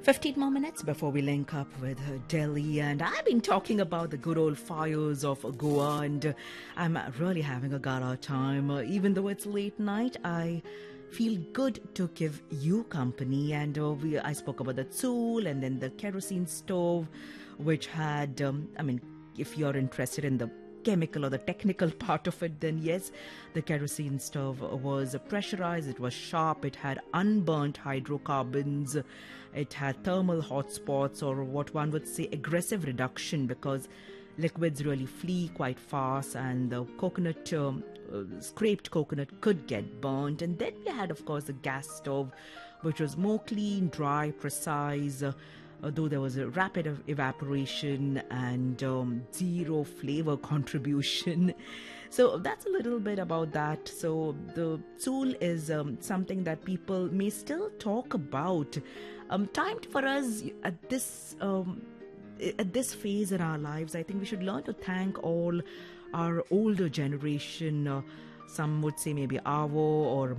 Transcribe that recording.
15 more minutes before we link up with Delhi, and I've been talking about the good old fires of Goa, and I'm really having a gala time. Even though it's late night, I feel good to give you company, and I spoke about the Tsul and then the kerosene stove, which had, if you're interested in the chemical or the technical part of it, then yes, the kerosene stove was pressurized, it was sharp, it had unburnt hydrocarbons, it had thermal hotspots, or what one would say aggressive reduction, because liquids really flee quite fast, and the coconut scraped coconut could get burnt. And then we had, of course, the gas stove, which was more clean, dry, precise, though there was a rapid evaporation and zero flavor contribution. So that's a little bit about that. So the Tsul is something that people may still talk about. Time for us at this phase in our lives, I think we should learn to thank all our older generation. Some would say maybe Avo or